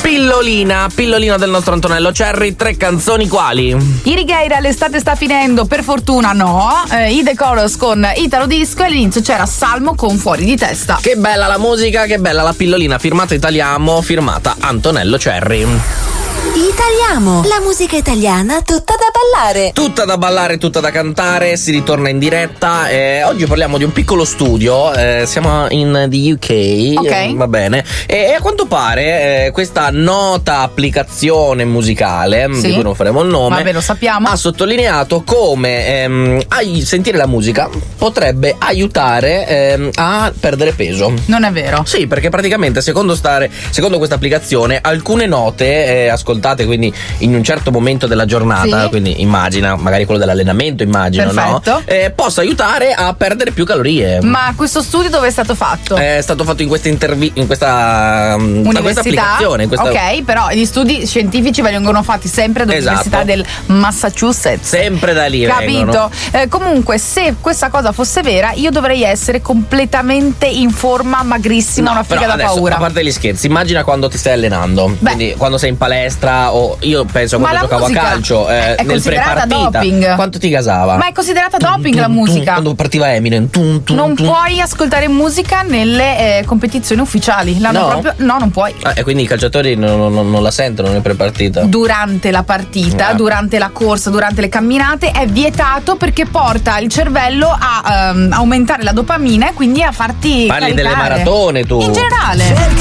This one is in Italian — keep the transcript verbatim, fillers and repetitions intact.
Pillolina, pillolina del nostro Antonello Cerri, tre canzoni quali? I Righeira, l'estate sta finendo, per fortuna no. eh, I The Chorus con Italo Disco, e all'inizio c'era Salmo con Fuori di testa. Che bella la musica, che bella la pillolina, firmata Italiamo, firmata Antonello Cerri. Italiamo, la musica italiana tutta da ballare. Tutta da ballare, tutta da cantare, si ritorna in diretta. Eh, oggi parliamo di un piccolo studio, eh, siamo in the U K, Ok. eh, va bene. E, e a quanto pare eh, questa nota applicazione musicale, Sì. di cui non faremo il nome, Vabbè, lo sappiamo. ha sottolineato come ehm, ai- sentire la musica potrebbe aiutare ehm, a perdere peso. Non è vero. Sì, perché praticamente secondo, stare, secondo questa applicazione alcune note eh, ascoltate quindi in un certo momento della giornata, Sì. quindi immagina, magari quello dell'allenamento, immagino, Perfetto. no? Eh, possa aiutare a perdere più calorie. Ma questo studio dove è stato fatto? È stato fatto in questa intervi- in questa, mm, da questa Università. applicazione. in questa- Ok, però gli studi scientifici vengono fatti sempre all'Università Esatto. del Massachusetts. Sempre da lì vengono. Capito? Eh, comunque, se questa cosa fosse vera, io dovrei essere completamente in forma, magrissima, una figa però da adesso, paura. a parte gli scherzi, immagina quando ti stai allenando. Beh. Quindi quando sei in palestra, o io penso Ma quando la giocavo a musica calcio, eh, è nel considerata pre-partita, doping. quanto ti gasava? Ma è considerata doping la Tum, tum, musica. Quando partiva Eminem, tum, tum, Non tum. puoi ascoltare musica nelle eh, competizioni ufficiali. L'hanno No? proprio. No, non puoi. Ah, e quindi i calciatori non, non- non la sentono nel pre-partita? Durante la partita, Ah. durante la corsa, durante le camminate è vietato perché porta il cervello a ehm, aumentare la dopamina e quindi a farti Parli delle caricare. maratone tu. In generale.